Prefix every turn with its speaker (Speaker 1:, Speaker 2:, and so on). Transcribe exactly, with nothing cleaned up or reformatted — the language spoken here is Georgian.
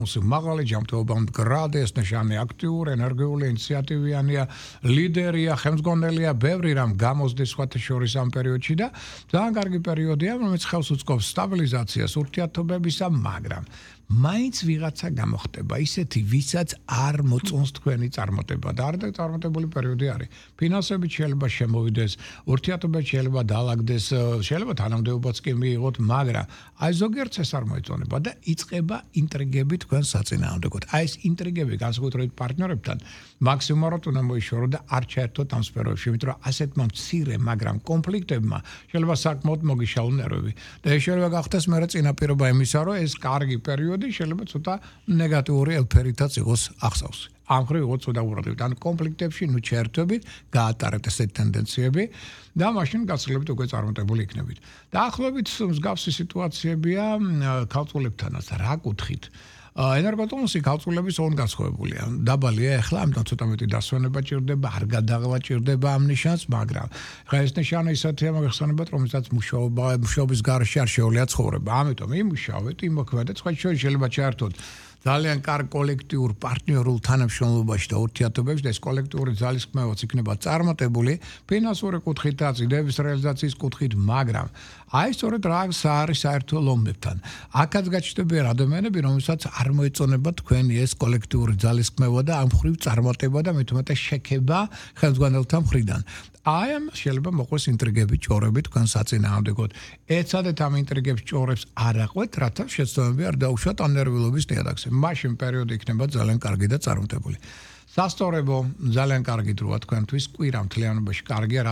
Speaker 1: მაღალი ჯანმრთელობა მდგრადი, ეს ნიშანი აქტიური, ენერგიული, ინიციატივიანია, ლიდერია, ხელმძღვანელია, ბევრი რამ გამოსდის სხვათა შორის ამ პერიოდში და ძალიან კარგი პერიოდია, რომელიც ხელს უწყობს სტაბილიზაციას ურთიერთობებისა, მაგრამ მაინც ვიღაცა გამოხდება, ისეთი, ვისაც არ მოწონს თქვენი წარმატება და არ წარმატებული პერიოდი არის. ფინანსებით შეიძლება შემოვიდეს, ურთიერთობები შეიძლება დაალაგდეს, შეიძლება თანამდებობაც კი მიიღოთ, მაგრამ აი ზოგიერთს ეს არ მოეწონება და იწყება ინტრიგები თქვენ საწინააღმდეგოდ. აი ეს ინტრიგები განსაკუთრებით პარტნიორებთან მაქსიმუმად უნდა მოიშორო და არ ჩაერთოთ ამ სფეროებში, იმიტომ რომ ასეთმა მცირე, მაგრამ კონფლიქტებმა შეიძლება საკმაოდ მოგიშალონ ნერვები. და ეს შეიძლება გახდეს მერე წინაპირობა იმისა, რომ ეს კარგი პერიოდი შეიძლება ცოტა ნეგატიური ელფერითაც იყოს ახსოვს. ამ ხრივ იყო ცოტა უბრალოდ ან კონფლიქტებში ნუ ჩაერთვებით, გაატარეთ ესეთი ტენდენციები და მაშინ გაცილებით უკვე წარმატებული იქნებით. დაახლოებით მსგავსი სიტუაციებია ქალწულებთანაც. რა კუთხით? ენერგოტონუსი ქალწულების ოღონდ განსხვავებულია. დაბალია ახლა, ამიტომ ცოტა მეტი დასვენება ჭირდება, არ გადაღლა ჭირდება ამ ნიშანს, მაგრამ ხა ეს ნიშანი ისეთია მოგეხსენებათ, რომელსაც მუშაობა, მუშაობის გარეშე არ შეუძლია ცხოვრება. ამიტომ იმუშავეთ, იმოქმედეთ, სხვა შეიძლება ჩაერთოთ ძალიან კარგ კოლექტიურ პარტნიორულ თანამშრომლობაში და ურთიერთობებში და ეს კოლექტიური ძალისხმევაც იქნება წარმატებული ფინანსური კუთხითაც, იდეების რეალიზაციის კუთხით, მაგრამ აი სწორედ რა არის საერთო ლომებთან. აქაც გაჩნდებიან ადამიანები, რომელსაც არ მოეწონება თქვენი ეს კოლექტიური ძალისხმევა და ამ ხრივ წარმატება და მით უმეტეს შექება ხელმძღვანელთა მხრიდან. აი ამ შეიძლება მოყვეს ინტრიგები, ჭორები თქვენ საწინააღმდეგოდ. ეცადეთ ამ ინტრიგებს, ჭორებს არ აყვეთ, რათა შეცდომები არ დაუშვათ ამ ნერვიულობის ნიადაგზე. მაშინ პერიოდი იქნება ძალიან კარგი და წარმატებული. სასწორებო ძალიან კარგი დროა თქვენთვის, კვირა მთლიანობაში კარგია.